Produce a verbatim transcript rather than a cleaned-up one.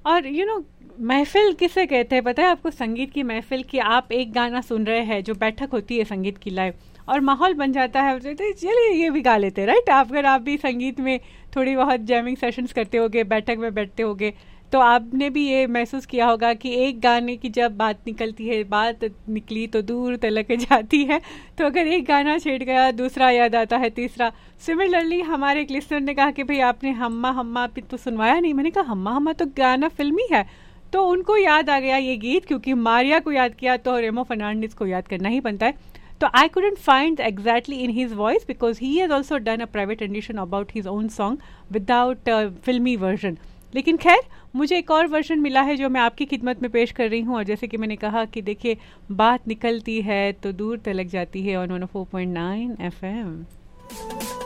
और you know महफिल किसे कहते हैं पता है आपको? संगीत की महफिल की आप एक गाना सुन रहे हैं, जो बैठक होती है संगीत की लाइव, और माहौल बन जाता है, तो चलिए ये भी गा लेते हैं, राइट? आप अगर आप भी संगीत में थोड़ी बहुत जैमिंग सेशंस करते होगे, बैठक में बैठते होगे, तो आपने भी ये महसूस किया होगा कि एक गाने की जब बात निकलती है, बात निकली तो दूर तलक जाती है, तो अगर एक गाना छेड़ गया दूसरा याद आता है, तीसरा। सिमिलरली हमारे एक लिस्नर ने कहा कि भाई आपने हम्मा हम्मा भी तो सुनवाया नहीं। मैंने कहा हम्मा हम्मा तो गाना फिल्मी है, तो उनको याद आ गया ये गीत, क्योंकि मारिया को याद किया तो रेमो फर्नांडिस को याद करना ही बनता है। तो आई couldn't find exactly in his voice because he has also done a private rendition about his own song without a filmy version. लेकिन खैर मुझे एक और वर्जन मिला है जो मैं आपकी खिदमत में पेश कर रही हूँ। और जैसे कि मैंने कहा कि देखिए बात निकलती है तो दूर तलक जाती है on one O four point nine F M.